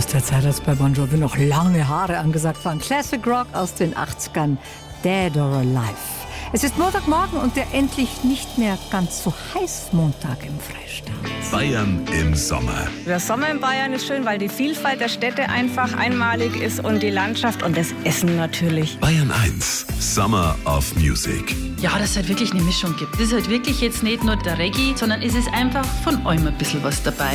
Aus der Zeit, als bei Bon Jovi noch lange Haare angesagt waren. Classic Rock aus den 80ern. Dead or Alive. Es ist Montagmorgen und der endlich nicht mehr ganz so heiß Montag im Freistaat. Bayern im Sommer. Der Sommer in Bayern ist schön, weil die Vielfalt der Städte einfach einmalig ist und die Landschaft und das Essen natürlich. Bayern 1, Summer of Music. Ja, dass es halt wirklich eine Mischung gibt. Das ist halt wirklich jetzt nicht nur der Reggae, sondern es ist einfach von allem ein bisschen was dabei.